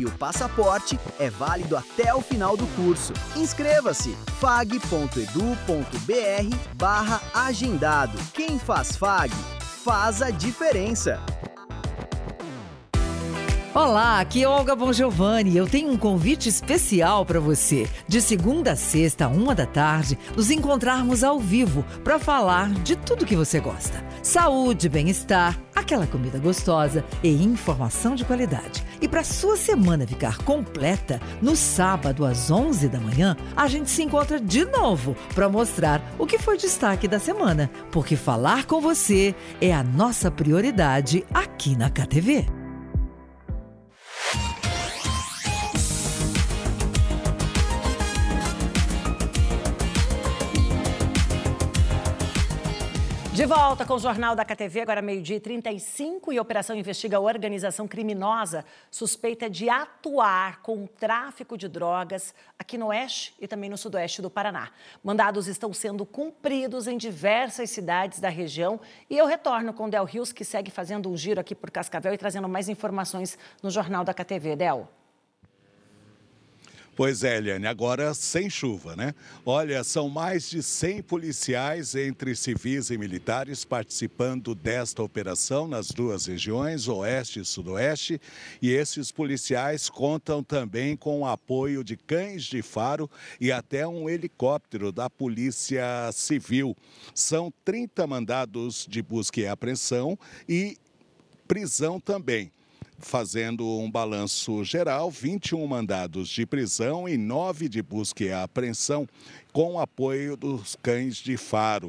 e o passaporte é válido até o final do curso. Inscreva-se fag.edu.br/agendado. Quem faz FAG, faz a diferença. Olá, aqui é Olga Bongiovanni. Eu tenho um convite especial para você. De segunda a sexta, 13h, nos encontrarmos ao vivo para falar de tudo que você gosta. Saúde, bem-estar, aquela comida gostosa e informação de qualidade. E para sua semana ficar completa, no sábado às 11h, a gente se encontra de novo para mostrar o que foi destaque da semana. Porque falar com você é a nossa prioridade aqui na KTV. De volta com o Jornal da KTV, agora 12h35, e a operação investiga a organização criminosa suspeita de atuar com o tráfico de drogas aqui no oeste e também no sudoeste do Paraná. Mandados estão sendo cumpridos em diversas cidades da região e eu retorno com o Del Rios, que segue fazendo um giro aqui por Cascavel e trazendo mais informações no Jornal da KTV. Del. Pois é, Eliane, agora sem chuva, né? Olha, são mais de 100 policiais, entre civis e militares, participando desta operação nas duas regiões, oeste e sudoeste. E esses policiais contam também com o apoio de cães de faro e até um helicóptero da Polícia Civil. São 30 mandados de busca e apreensão e prisão também. Fazendo um balanço geral, 21 mandados de prisão e 9 de busca e apreensão com apoio dos cães de faro.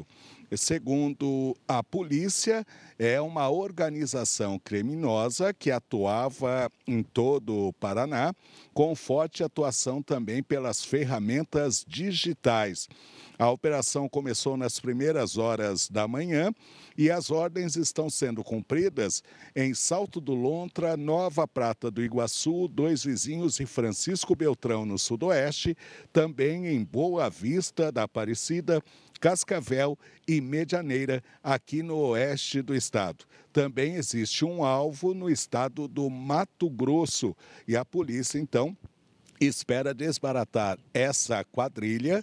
Segundo a polícia, é uma organização criminosa que atuava em todo o Paraná, com forte atuação também pelas ferramentas digitais. A operação começou nas primeiras horas da manhã e as ordens estão sendo cumpridas em Salto do Lontra, Nova Prata do Iguaçu, Dois Vizinhos e Francisco Beltrão, no sudoeste, também em Boa Vista da Aparecida, Cascavel e Medianeira, aqui no oeste do estado. Também existe um alvo no estado do Mato Grosso e a polícia, então, espera desbaratar essa quadrilha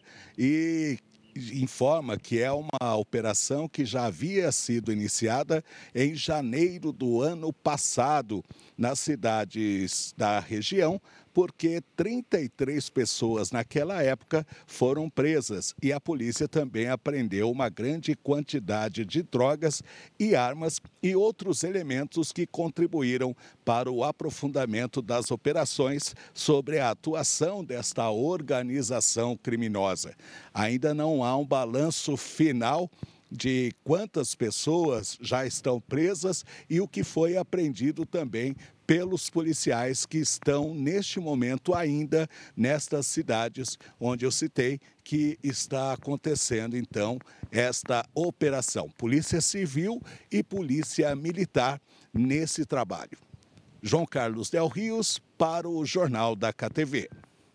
e informa que é uma operação que já havia sido iniciada em janeiro do ano passado nas cidades da região, porque 33 pessoas naquela época foram presas e a polícia também apreendeu uma grande quantidade de drogas e armas e outros elementos que contribuíram para o aprofundamento das operações sobre a atuação desta organização criminosa. Ainda não há um balanço final de quantas pessoas já estão presas e o que foi apreendido também pelos policiais que estão neste momento ainda nestas cidades onde eu citei que está acontecendo então esta operação. Polícia Civil e Polícia Militar nesse trabalho. João Carlos Del Rios para o Jornal da KTV.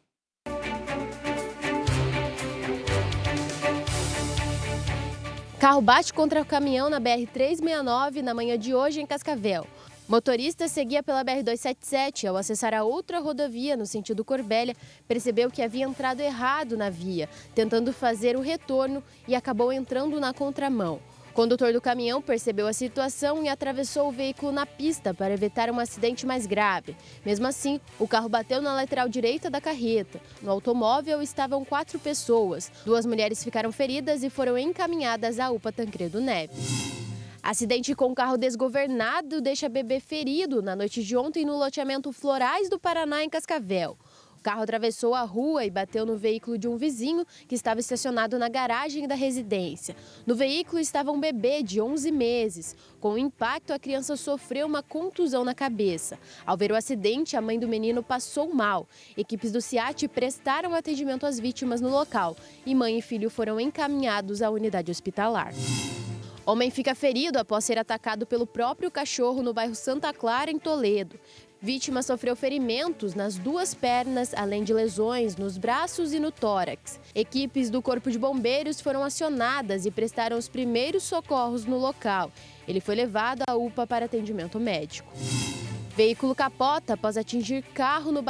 Carro bate contra o caminhão na BR-369 na manhã de hoje em Cascavel. Motorista seguia pela BR-277 ao acessar a outra rodovia no sentido Corbélia, percebeu que havia entrado errado na via, tentando fazer o retorno e acabou entrando na contramão. O condutor do caminhão percebeu a situação e atravessou o veículo na pista para evitar um acidente mais grave. Mesmo assim, o carro bateu na lateral direita da carreta. No automóvel estavam 4 pessoas. 2 mulheres ficaram feridas e foram encaminhadas à UPA Tancredo Neves. Acidente com carro desgovernado deixa bebê ferido na noite de ontem no loteamento Florais do Paraná, em Cascavel. O carro atravessou a rua e bateu no veículo de um vizinho que estava estacionado na garagem da residência. No veículo estava um bebê de 11 meses. Com o impacto, a criança sofreu uma contusão na cabeça. Ao ver o acidente, a mãe do menino passou mal. Equipes do SEAT prestaram atendimento às vítimas no local e mãe e filho foram encaminhados à unidade hospitalar. Homem fica ferido após ser atacado pelo próprio cachorro no bairro Santa Clara, em Toledo. Vítima sofreu ferimentos nas 2 pernas, além de lesões nos braços e no tórax. Equipes do Corpo de Bombeiros foram acionadas e prestaram os primeiros socorros no local. Ele foi levado à UPA para atendimento médico. Veículo capota após atingir carro no